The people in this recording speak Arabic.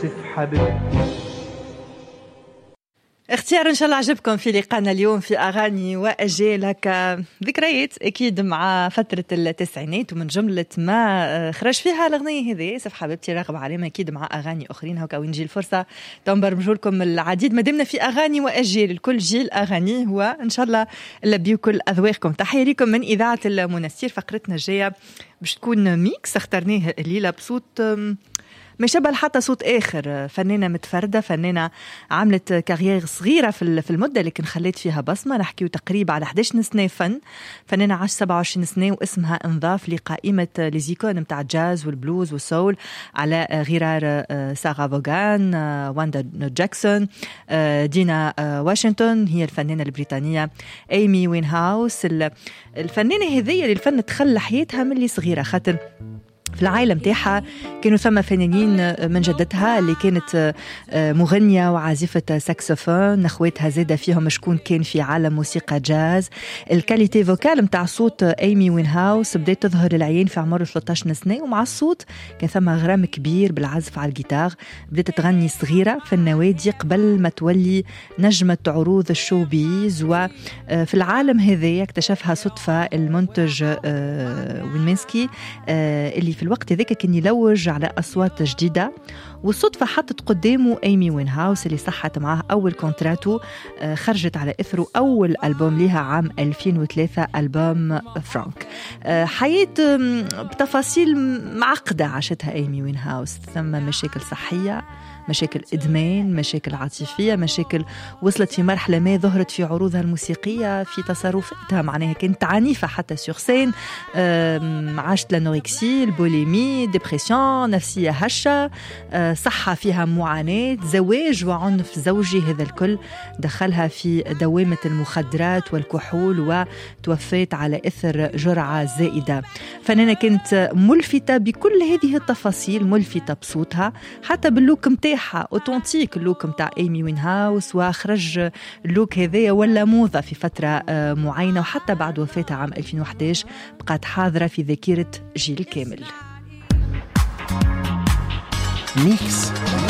يوسف حبيبتي. اختيار إن شاء الله عجبكم في لقاءنا اليوم في أغاني وأجيال. هكا ذكريات أكيد مع فترة التسعينات، ومن جملة ما خرج فيها الأغنية هذه يوسف حبيبتي راغب عليهم، أكيد مع أغاني أخرين. هكا وين نجي الفرصة تنبرمجوا لكم العديد. ما دمنا في أغاني وأجيال، الكل جيل أغانيه وإن شاء الله لبيو كل أذواقكم. تحية لكم من إذاعة المنستير. فقرتنا الجاية باش تكون ميكس اخترناه الليلة بصوت ما يشبه حتى صوت آخر. فنانة متفردة، فنانة عملت كارير صغيرة في المدة لكن خليت فيها بصمة. نحكيو تقريبا على 11 سنة فنانة عاش 27 سنة واسمها انضاف لقائمة ليزيكون متاع الجاز والبلوز والسول على غرار سارة فوغان، واندا جاكسون، دينا واشنطن. هي الفنانة البريطانية ايمي وينهاوس. الفنانة هذه للفن تخلى حياتها من اللي صغيرة، خاطر في العائلة متاعها كانوا ثم فنانين من جدتها اللي كانت مغنية وعازفة ساكسوفون. نخواتها زادة فيهم شكون كان في عالم موسيقى جاز. الكاليتي فوكال متاع صوت ايمي وينهاوس بدأت تظهر للعين في عمر 13 سنة، ومع الصوت كان ثم غرام كبير بالعزف على الجيتار. بدأت تغني صغيرة في النوادي قبل ما تولي نجمة عروض الشوبيز. وفي العالم هذا اكتشفها صدفة المنتج وينمنسكي اللي في الوقت ذاك كان يلوج على أصوات جديدة، والصدفة حطت قدامه ايمي وينهاوس اللي صحت معاه أول كونتراتو. خرجت على إثره أول ألبوم لها عام 2003، ألبوم فرانك. حياة بتفاصيل معقدة عاشتها ايمي وينهاوس، ثم مشاكل صحية، مشاكل إدمان، مشاكل عاطفية، مشاكل وصلت في مرحلة ما ظهرت في عروضها الموسيقية، في تصرفاتها معناها كانت عنيفة حتى سور سين. عاشت لانوركسي، البوليمي، ديبريسيون، نفسية هشة، صحة فيها معاناة، زواج وعنف زوجي. هذا الكل دخلها في دوامة المخدرات والكحول، وتوفيت على إثر جرعة زائدة. فنانة كانت ملفتة بكل هذه التفاصيل، ملفتة بصوتها حتى باللوك متاعها اوتنتيك، اللوك متاع ايمي وينهاوس. وخرج اللوك هذا ولا موضة في فترة معينة، وحتى بعد وفاتها عام 2011 بقات حاضرة في ذاكرة جيل كامل. ميكس